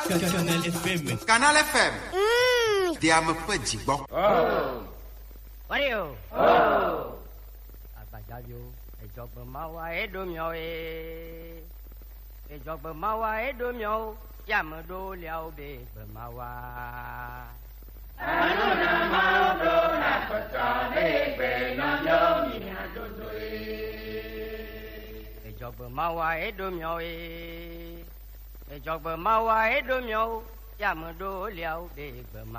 Canal FM. Canal FM. Diamo pejibok. Wario. Abajayo. Ejok bermawa edomyo Ejok bermawa edomyo. Jam do liao be bermawa. Anu nama do na pecah be no yomi adudui. Ejok bermawa edomyo Ejok bermawa edomyo. Jam do liao be bermawa.